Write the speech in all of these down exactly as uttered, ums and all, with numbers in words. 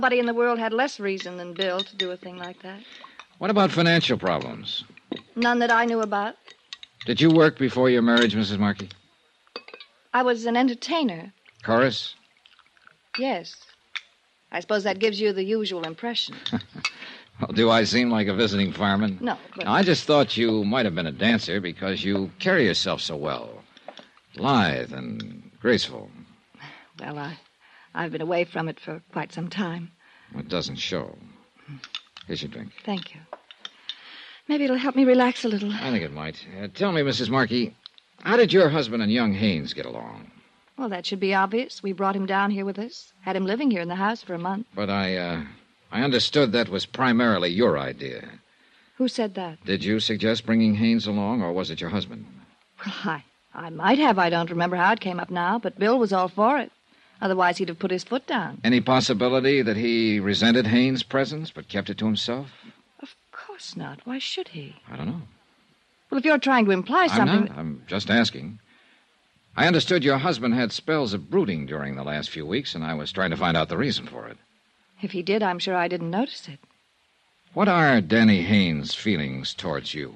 Nobody in the world had less reason than Bill to do a thing like that. What about financial problems? None that I knew about. Did you work before your marriage, Missus Markey? I was an entertainer. Chorus? Yes. I suppose that gives you the usual impression. Well, do I seem like a visiting fireman? No, but... I just thought you might have been a dancer because you carry yourself so well. Lithe and graceful. Well, I, I've been away from it for quite some time. It doesn't show. Here's your drink. Thank you. Maybe it'll help me relax a little. I think it might. Uh, tell me, Missus Markey, how did your husband and young Haynes get along? Well, that should be obvious. We brought him down here with us. Had him living here in the house for a month. But I, uh, I understood that was primarily your idea. Who said that? Did you suggest bringing Haynes along, or was it your husband? Well, I, I might have. I don't remember how it came up now, but Bill was all for it. Otherwise, he'd have put his foot down. Any possibility that he resented Haynes' presence but kept it to himself? Of course not. Why should he? I don't know. Well, if you're trying to imply something... I'm not. I'm just asking. I understood your husband had spells of brooding during the last few weeks, and I was trying to find out the reason for it. If he did, I'm sure I didn't notice it. What are Danny Haynes' feelings towards you?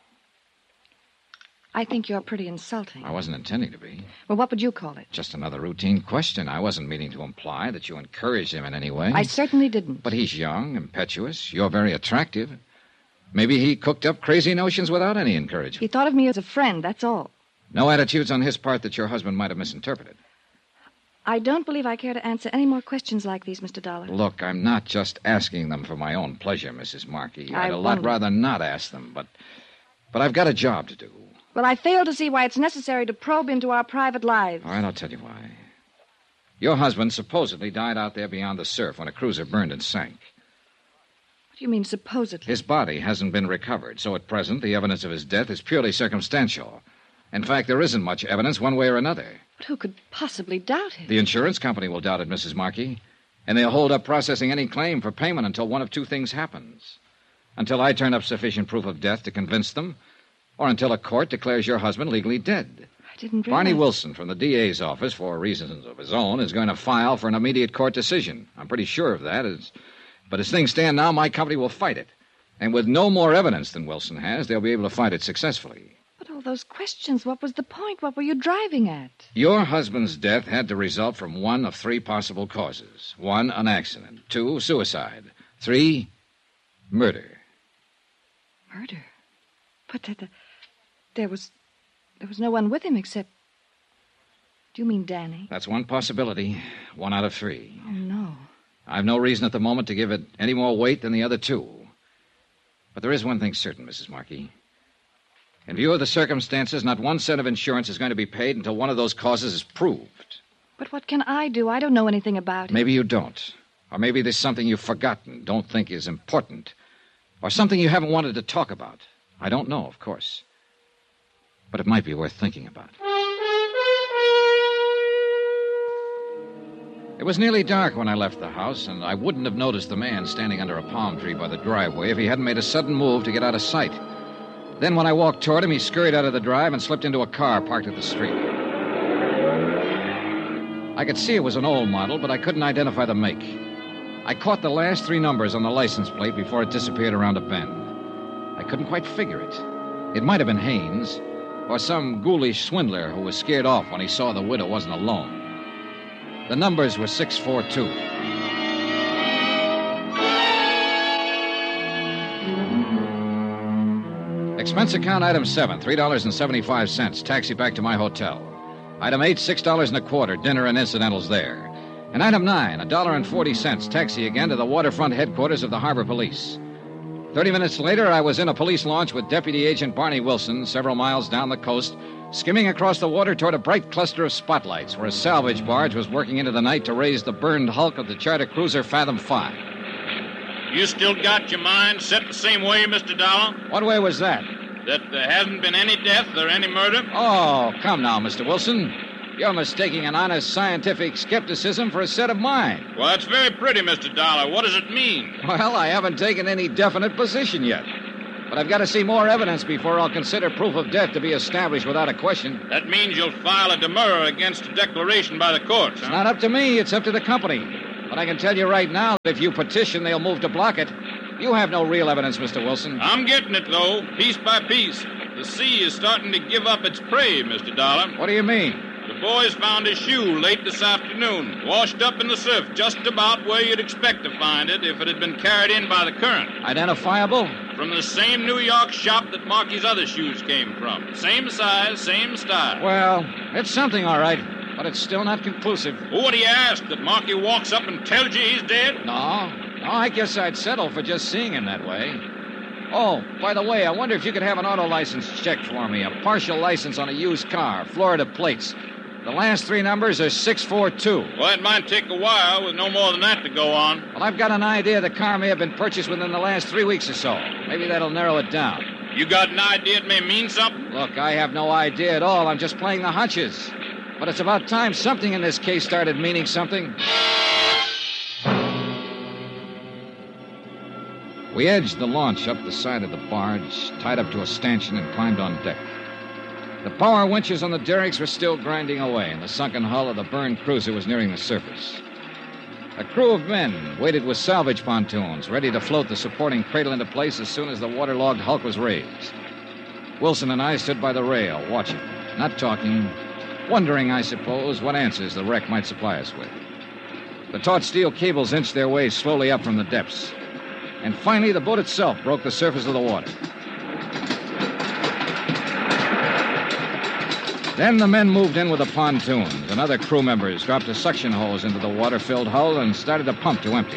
I think you're pretty insulting. I wasn't intending to be. Well, what would you call it? Just another routine question. I wasn't meaning to imply that you encouraged him in any way. I certainly didn't. But he's young, impetuous. You're very attractive. Maybe he cooked up crazy notions without any encouragement. He thought of me as a friend, that's all. No attitudes on his part that your husband might have misinterpreted. I don't believe I care to answer any more questions like these, Mister Dollar. Look, I'm not just asking them for my own pleasure, Missus Markey. I I'd a lot wonder. rather not ask them, but... But I've got a job to do. Well, I fail to see why it's necessary to probe into our private lives. All right, I'll tell you why. Your husband supposedly died out there beyond the surf when a cruiser burned and sank. What do you mean, supposedly? His body hasn't been recovered, so at present the evidence of his death is purely circumstantial. In fact, there isn't much evidence one way or another. But who could possibly doubt it? The insurance company will doubt it, Missus Markey. And they'll hold up processing any claim for payment until one of two things happens. Until I turn up sufficient proof of death to convince them, or until a court declares your husband legally dead. I didn't realize... Barney Wilson from the D A's office, for reasons of his own, is going to file for an immediate court decision. I'm pretty sure of that. It's... But as things stand now, my company will fight it. And with no more evidence than Wilson has, they'll be able to fight it successfully. But all those questions, what was the point? What were you driving at? Your husband's death had to result from one of three possible causes. One, an accident. Two, suicide. Three, murder. Murder? But the, the, there was... There was no one with him except... Do you mean Danny? That's one possibility. One out of three. Oh, no. I've no reason at the moment to give it any more weight than the other two. But there is one thing certain, Missus Markey. In view of the circumstances, not one cent of insurance is going to be paid until one of those causes is proved. But what can I do? I don't know anything about it. Maybe you don't. Or maybe there's something you've forgotten, don't think is important. Or something you haven't wanted to talk about. I don't know, of course. But it might be worth thinking about. It was nearly dark when I left the house, and I wouldn't have noticed the man standing under a palm tree by the driveway if he hadn't made a sudden move to get out of sight. Then when I walked toward him, he scurried out of the drive and slipped into a car parked at the street. I could see it was an old model, but I couldn't identify the make. I caught the last three numbers on the license plate before it disappeared around a bend. I couldn't quite figure it. It might have been Haynes, or some ghoulish swindler who was scared off when he saw the widow wasn't alone. The numbers were six four two. Expense account item seven, three dollars and seventy-five cents. Taxi back to my hotel. Item eight, six dollars and a quarter. Dinner and incidentals there. And item nine, a dollar and forty cents. Taxi again to the waterfront headquarters of the Harbor Police. Thirty minutes later, I was in a police launch with Deputy Agent Barney Wilson, several miles down the coast, skimming across the water toward a bright cluster of spotlights where a salvage barge was working into the night to raise the burned hulk of the charter cruiser Fathom five. You still got your mind set the same way, Mister Dollar? What way was that? That there hasn't been any death or any murder? Oh, come now, Mister Wilson. You're mistaking an honest scientific skepticism for a set of mind. Well, that's very pretty, Mister Dollar. What does it mean? Well, I haven't taken any definite position yet. But I've got to see more evidence before I'll consider proof of death to be established without a question. That means you'll file a demurrer against a declaration by the courts, huh? It's not up to me. It's up to the company. But I can tell you right now that if you petition, they'll move to block it. You have no real evidence, Mister Wilson. I'm getting it, though, piece by piece. The sea is starting to give up its prey, Mister Dollar. What do you mean? The boys found a shoe late this afternoon, washed up in the surf, just about where you'd expect to find it if it had been carried in by the current. Identifiable? From the same New York shop that Marky's other shoes came from. Same size, same style. Well, it's something, all right, but it's still not conclusive. What do you ask, that Marky walks up and tells you he's dead? No, no, I guess I'd settle for just seeing him that way. Oh, by the way, I wonder if you could have an auto license checked for me, a partial license on a used car, Florida plates. The last three numbers are six four two. Well, it might take a while with no more than that to go on. Well, I've got an idea the car may have been purchased within the last three weeks or so. Maybe that'll narrow it down. You got an idea it may mean something? Look, I have no idea at all. I'm just playing the hunches. But it's about time something in this case started meaning something. We edged the launch up the side of the barge, tied up to a stanchion, and climbed on deck. The power winches on the derricks were still grinding away, and the sunken hull of the burned cruiser was nearing the surface. A crew of men waited with salvage pontoons, ready to float the supporting cradle into place as soon as the waterlogged hulk was raised. Wilson and I stood by the rail, watching, not talking, wondering, I suppose, what answers the wreck might supply us with. The taut steel cables inched their way slowly up from the depths. And finally, the boat itself broke the surface of the water. Then the men moved in with the pontoons, and other crew members dropped a suction hose into the water-filled hull and started to pump to empty.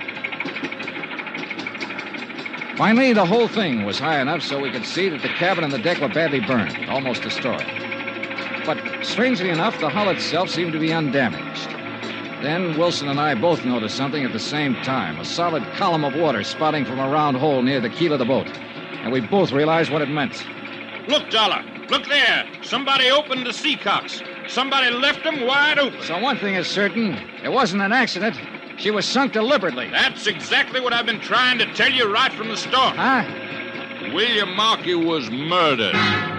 Finally, the whole thing was high enough so we could see that the cabin and the deck were badly burned, almost destroyed. But strangely enough, the hull itself seemed to be undamaged. Then Wilson and I both noticed something at the same time, a solid column of water spouting from a round hole near the keel of the boat. And we both realized what it meant. Look, Dollar. Look there. Somebody opened the seacocks. Somebody left them wide open. So one thing is certain. It wasn't an accident. She was sunk deliberately. That's exactly what I've been trying to tell you right from the start. Huh? William Markey was murdered.